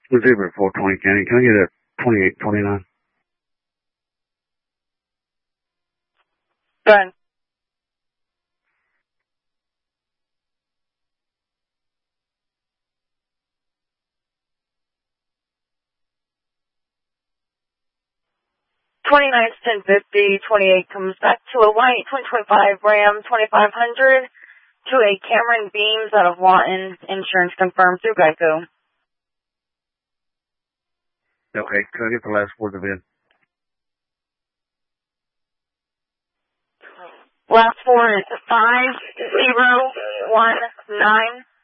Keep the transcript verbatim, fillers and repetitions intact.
Let's do it four twenty, Kenny. Can I get a twenty-eight twenty-nine? Done. twenty-nine ten fifty, twenty-eight comes back to a white twenty twenty-five Ram twenty-five hundred to a Cameron Beams out of Lawton. Insurance confirmed through Geico. Okay, can I get the last word of it? Last four is five zero one nine.